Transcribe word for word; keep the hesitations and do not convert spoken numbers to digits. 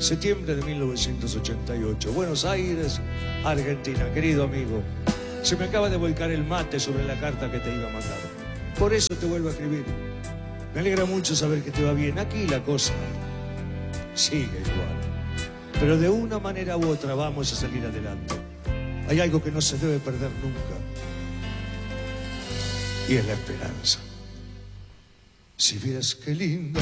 Septiembre de mil novecientos ochenta y ocho, Buenos Aires, Argentina. Querido amigo, se me acaba de volcar el mate sobre la carta que te iba a mandar. Por eso te vuelvo a escribir. Me alegra mucho saber que te va bien. Aquí la cosa sigue igual. Pero de una manera u otra vamos a salir adelante. Hay algo que no se debe perder nunca. Y es la esperanza. Si vieras qué linda